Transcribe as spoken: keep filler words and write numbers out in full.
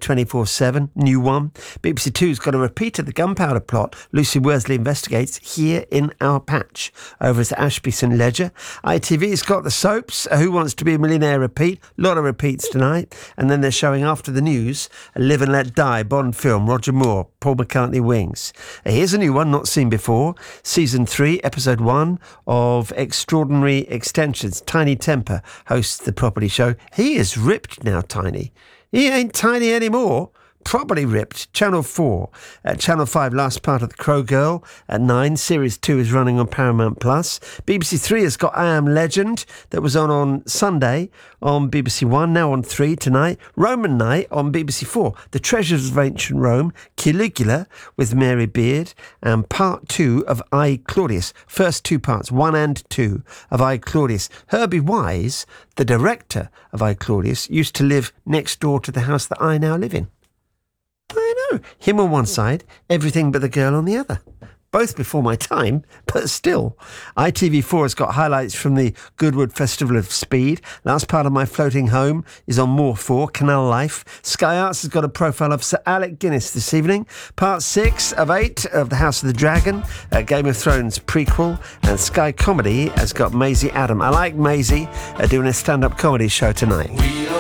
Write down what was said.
twenty-four seven, new one. B B C Two's got a repeat of the Gunpowder Plot. Lucy Worsley investigates here in our patch over at Ashby St Ledger. I T V's got the soaps. Who Wants to Be a Millionaire repeat. A lot of repeats tonight. And then they're showing after the news a Live and Let Die Bond film. Roger Moore, Paul McCartney Wings. Here's a new one not seen before. Season three, episode one of Extraordinary Extensions. Tiny Temper hosts the property show. He is ripped now, Tiny. He ain't tiny anymore. Properly ripped. Channel four. At Channel five, last part of The Crow Girl. At nine, Series two is running on Paramount Plus. B B C three has got I Am Legend, that was on on Sunday on B B C one, now on three tonight. Roman Night on B B C four. The Treasures of Ancient Rome, Caligula with Mary Beard, and part two of I, Claudius. First two parts, one and two, of I, Claudius. Herbie Wise, the director of I, Claudius, used to live next door to the house that I now live in. I know. Him on one side, Everything But the Girl on the other. Both before my time, but still. I T V four has got highlights from the Goodwood Festival of Speed. Last part of My Floating Home is on More four, Canal Life. Sky Arts has got a profile of Sir Alec Guinness this evening. Part six of eight of The House of the Dragon, a Game of Thrones prequel. And Sky Comedy has got Maisie Adam. I like Maisie uh, doing a stand-up comedy show tonight.